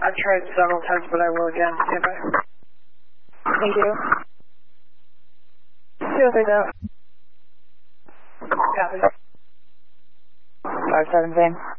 I've tried several times, but I will again. Standby. Thank you. 203 out. Copy. 57 same.